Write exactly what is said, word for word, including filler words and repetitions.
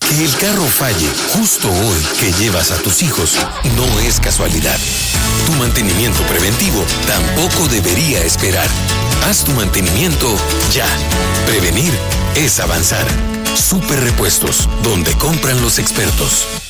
Que el carro falle justo hoy que llevas a tus hijos no es casualidad. Tu mantenimiento preventivo tampoco debería esperar. Haz tu mantenimiento ya. Prevenir es avanzar. Super Repuestos, donde compran los expertos.